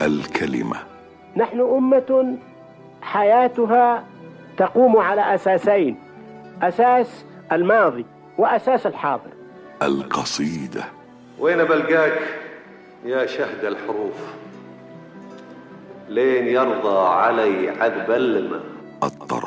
الكلمة. نحن أمة حياتها تقوم على أساسين: أساس الماضي وأساس الحاضر. القصيدة. وين بلقاك يا شهد الحروف، لين يرضى علي عذب اللمة. الطرب.